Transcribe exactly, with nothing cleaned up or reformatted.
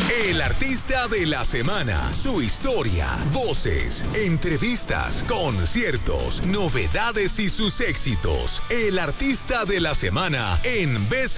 El artista de la semana, su historia, voces, entrevistas, conciertos, novedades y sus éxitos. El artista de la semana en Besa